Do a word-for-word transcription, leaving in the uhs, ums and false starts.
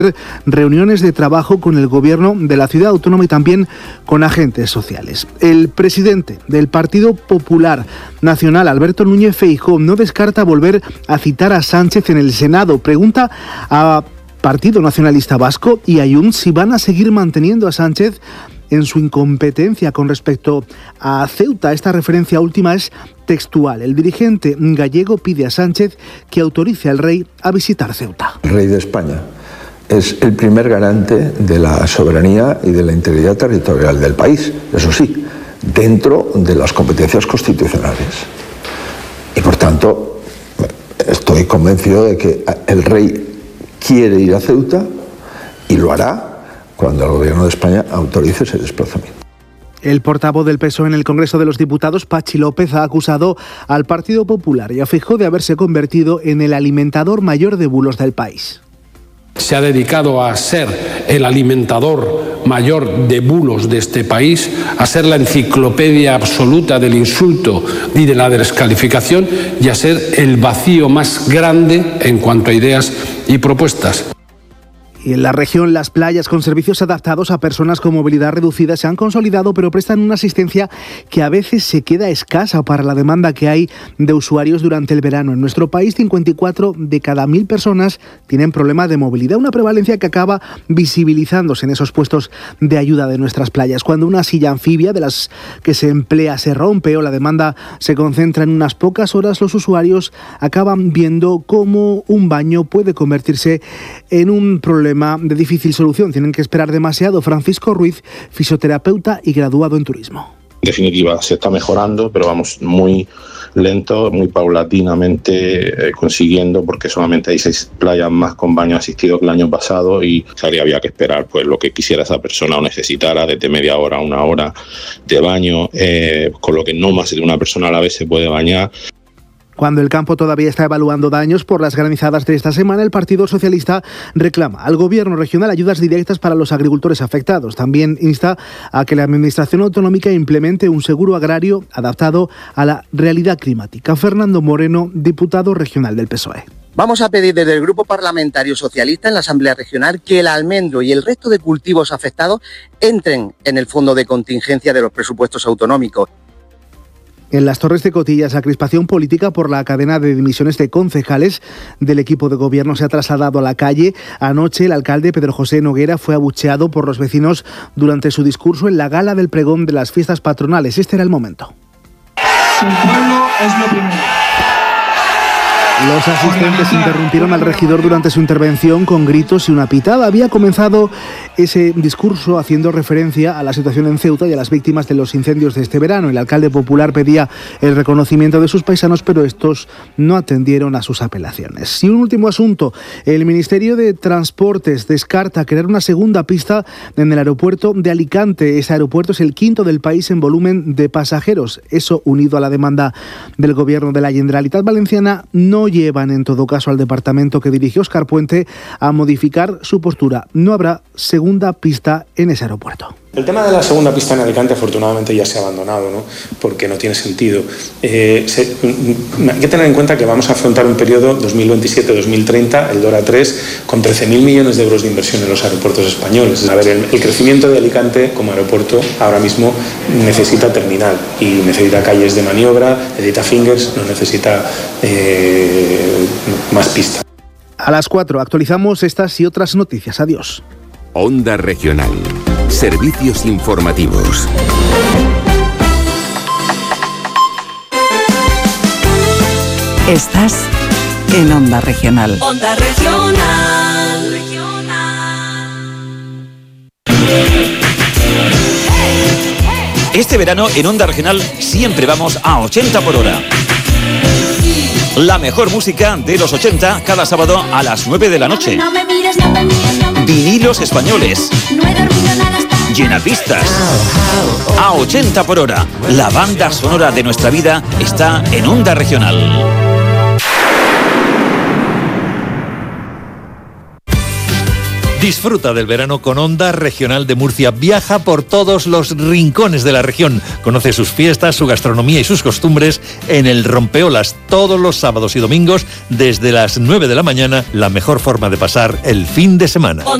reuniones de trabajo con el gobierno de la ciudad autónoma y también con agentes sociales. El presidente del Partido Popular Nacional, Alberto Núñez Feijóo, no descarta volver a citar a Sánchez en el Senado. Pregunta a Partido Nacionalista Vasco y a Junts si van a seguir manteniendo a Sánchez en su incompetencia con respecto a Ceuta. Esta referencia última es textual. El dirigente gallego pide a Sánchez que autorice al rey a visitar Ceuta. El rey de España es el primer garante de la soberanía y de la integridad territorial del país, eso sí, dentro de las competencias constitucionales. Y por tanto, estoy convencido de que el rey quiere ir a Ceuta y lo hará cuando el gobierno de España autorice ese desplazamiento. El portavoz del P S O E en el Congreso de los Diputados, Pachi López, ha acusado al Partido Popular y a Feijóo de haberse convertido en el alimentador mayor de bulos del país. Se ha dedicado a ser el alimentador mayor de bulos de este país, a ser la enciclopedia absoluta del insulto y de la descalificación y a ser el vacío más grande en cuanto a ideas y propuestas. Y en la región, las playas con servicios adaptados a personas con movilidad reducida se han consolidado, pero prestan una asistencia que a veces se queda escasa para la demanda que hay de usuarios durante el verano. En nuestro país, cincuenta y cuatro de cada mil personas tienen problemas de movilidad, una prevalencia que acaba visibilizándose en esos puestos de ayuda de nuestras playas. Cuando una silla anfibia de las que se emplea se rompe o la demanda se concentra en unas pocas horas, los usuarios acaban viendo cómo un baño puede convertirse en un problema de difícil solución. Tienen que esperar demasiado. Francisco Ruiz, fisioterapeuta y graduado en turismo. En definitiva, se está mejorando, pero vamos muy lento, muy paulatinamente eh, consiguiendo, porque solamente hay seis playas más con baño asistido que el año pasado y había que esperar pues lo que quisiera esa persona o necesitara, desde media hora a una hora de baño, eh, con lo que no más de una persona a la vez se puede bañar. Cuando el campo todavía está evaluando daños por las granizadas de esta semana, el Partido Socialista reclama al Gobierno regional ayudas directas para los agricultores afectados. También insta a que la Administración autonómica implemente un seguro agrario adaptado a la realidad climática. Fernando Moreno, diputado regional del P S O E. Vamos a pedir desde el Grupo Parlamentario Socialista en la Asamblea Regional que el almendro y el resto de cultivos afectados entren en el fondo de contingencia de los presupuestos autonómicos. En las Torres de Cotillas, la crispación política por la cadena de dimisiones de concejales del equipo de gobierno se ha trasladado a la calle. Anoche, el alcalde Pedro José Noguera fue abucheado por los vecinos durante su discurso en la gala del pregón de las fiestas patronales. Este era el momento. Su pueblo es lo primero. Los asistentes interrumpieron al regidor durante su intervención con gritos y una pitada. Había comenzado ese discurso haciendo referencia a la situación en Ceuta y a las víctimas de los incendios de este verano. El alcalde popular pedía el reconocimiento de sus paisanos, pero estos no atendieron a sus apelaciones. Y un último asunto. El Ministerio de Transportes descarta crear una segunda pista en el aeropuerto de Alicante. Ese aeropuerto es el quinto del país en volumen de pasajeros. Eso, unido a la demanda del gobierno de la Generalitat Valenciana, no llevan en todo caso al departamento que dirige Óscar Puente a modificar su postura. No habrá segunda pista en ese aeropuerto. El tema de la segunda pista en Alicante afortunadamente ya se ha abandonado, ¿no? Porque no tiene sentido. Eh, se, hay que tener en cuenta que vamos a afrontar un periodo dos mil veintisiete dos mil treinta, el DORA tres, con trece mil millones de euros de inversión en los aeropuertos españoles. A ver, el, el crecimiento de Alicante como aeropuerto ahora mismo necesita terminal y necesita calles de maniobra, necesita fingers, no necesita eh, más pistas. A las cuatro actualizamos estas y otras noticias. Adiós. Onda Regional. Servicios informativos. Estás en Onda Regional. Onda Regional. Este verano en Onda Regional siempre vamos a ochenta por hora. La mejor música de los ochenta cada sábado a las nueve de la noche. No me mires, no me mires, no me mires. Vinilos españoles. No he dormido nada hasta... Llenapistas. A ochenta por hora. La banda sonora de nuestra vida está en Onda Regional. Disfruta del verano con Onda Regional de Murcia. Viaja por todos los rincones de la región. Conoce sus fiestas, su gastronomía y sus costumbres en el Rompeolas todos los sábados y domingos desde las nueve de la mañana. La mejor forma de pasar el fin de semana.